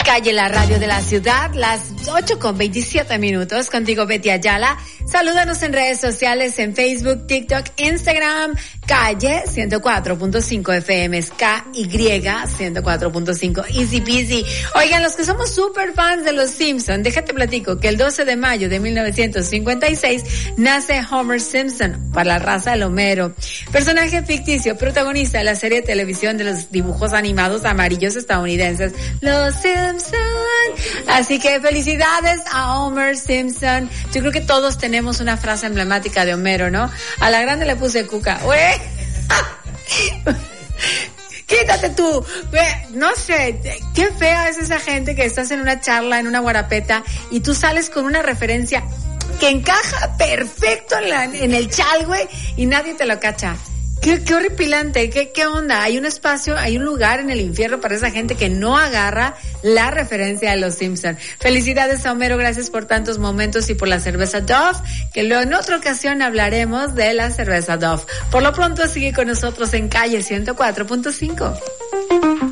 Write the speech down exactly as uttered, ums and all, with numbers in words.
Calle, la radio de la ciudad, las ocho con veintisiete minutos. Contigo, Betty Ayala. Salúdanos en redes sociales, en Facebook, TikTok, Instagram. Calle ciento cuatro punto cinco F M, es K Y ciento cuatro punto cinco, easy peasy. Oigan, los que somos super fans de los Simpson, déjate platico que el doce de mayo de mil novecientos cincuenta y seis nace Homer Simpson, para la raza del Homero. Personaje ficticio, protagonista de la serie de televisión de los dibujos animados amarillos estadounidenses, Los Simpson. Así que felicidades a Homer Simpson. Yo creo que todos tenemos una frase emblemática de Homero, ¿no? A la grande le puse cuca. ¡Ué! Quítate tú. No sé, qué fea es esa gente que estás en una charla, en una guarapeta, y tú sales con una referencia que encaja perfecto en, la, en el chal, güey, y nadie te lo cacha. Qué, qué horripilante, qué, qué onda. Hay un espacio, hay un lugar en el infierno para esa gente que no agarra la referencia de los Simpson. Felicidades a Homero, gracias por tantos momentos y por la cerveza Dove, que luego en otra ocasión hablaremos de la cerveza Dove. Por lo pronto sigue con nosotros en Calle ciento cuatro punto cinco.